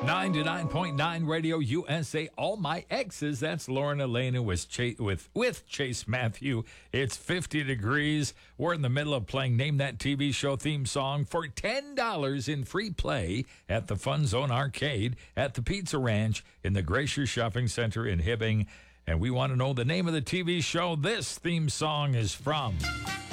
99.9 Radio USA. All my exes. That's Lauren Elena with Chase Matthew. It's 50 degrees. We're in the middle of playing Name That TV Show theme song for $10 in free play at the Fun Zone Arcade at the Pizza Ranch in the Glacier Shopping Center in Hibbing. And we want to know the name of the TV show this theme song is from.